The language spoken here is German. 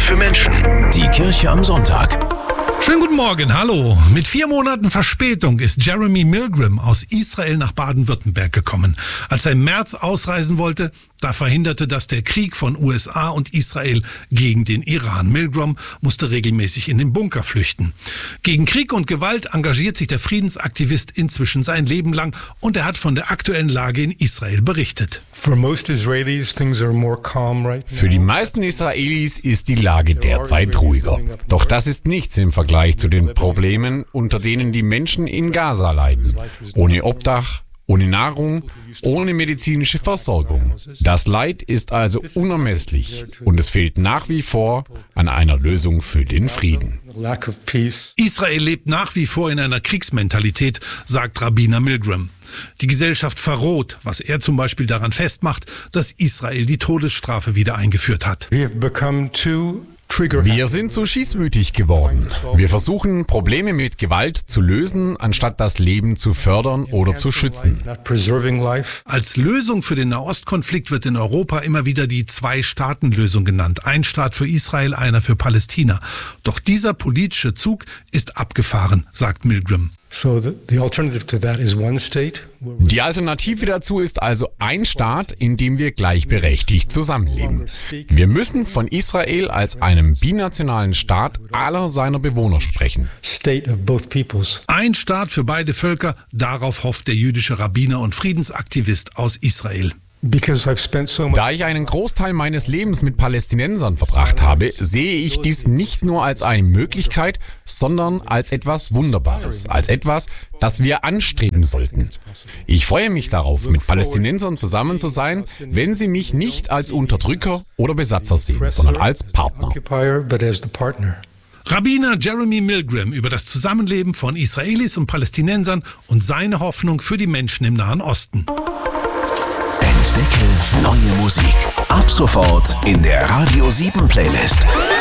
für Menschen. Die Kirche am Sonntag. Schönen guten Morgen, hallo. Mit 4 Monaten Verspätung ist Jeremy Milgram aus Israel nach Baden-Württemberg gekommen. Als er im März ausreisen wollte, da verhinderte das der Krieg von USA und Israel gegen den Iran. Milgram musste regelmäßig in den Bunker flüchten. Gegen Krieg und Gewalt engagiert sich der Friedensaktivist inzwischen sein Leben lang und er hat von der aktuellen Lage in Israel berichtet. Für die meisten Israelis ist die Lage derzeit ruhiger. Doch das ist nichts im Vergleich zu den Problemen, unter denen die Menschen in Gaza leiden. Ohne Obdach, ohne Nahrung, ohne medizinische Versorgung. Das Leid ist also unermesslich und es fehlt nach wie vor an einer Lösung für den Frieden. Israel lebt nach wie vor in einer Kriegsmentalität, sagt Rabbiner Milgram. Die Gesellschaft verroht, was er zum Beispiel daran festmacht, dass Israel die Todesstrafe wieder eingeführt hat. Wir sind zu schießmütig geworden. Wir versuchen, Probleme mit Gewalt zu lösen, anstatt das Leben zu fördern oder zu schützen. Als Lösung für den Nahostkonflikt wird in Europa immer wieder die Zwei-Staaten-Lösung genannt. Ein Staat für Israel, einer für Palästina. Doch dieser politische Zug ist abgefahren, sagt Milgram. Die Alternative dazu ist also ein Staat, in dem wir gleichberechtigt zusammenleben. Wir müssen von Israel als einem binationalen Staat aller seiner Bewohner sprechen. Ein Staat für beide Völker, darauf hofft der jüdische Rabbiner und Friedensaktivist aus Israel. Da ich einen Großteil meines Lebens mit Palästinensern verbracht habe, sehe ich dies nicht nur als eine Möglichkeit, sondern als etwas Wunderbares, als etwas, das wir anstreben sollten. Ich freue mich darauf, mit Palästinensern zusammen zu sein, wenn sie mich nicht als Unterdrücker oder Besatzer sehen, sondern als Partner. Rabbiner Jeremy Milgram über das Zusammenleben von Israelis und Palästinensern und seine Hoffnung für die Menschen im Nahen Osten. Entdecke neue Musik. Ab sofort in der Radio 7 Playlist.